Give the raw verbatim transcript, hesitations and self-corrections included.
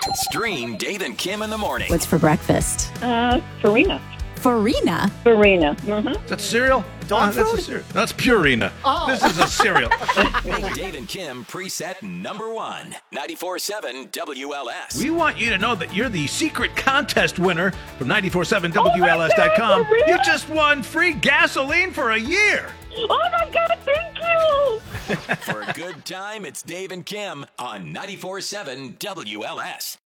Stream Dave and Kim in the morning. What's for breakfast? Uh, Farina. Farina? Farina. Mm-hmm. That's cereal? Dog Oh, that's food? a cereal. That's Purina. Oh. This is a cereal. Make Dave and Kim preset number one. ninety-four point seven W L S. We want you to know that you're the secret contest winner from nine four seven W L S dot com. God, Maria! You just won free gasoline for a year. Oh, my God, thank you. For a good time, it's Dave and Kim on ninety-four point seven W L S.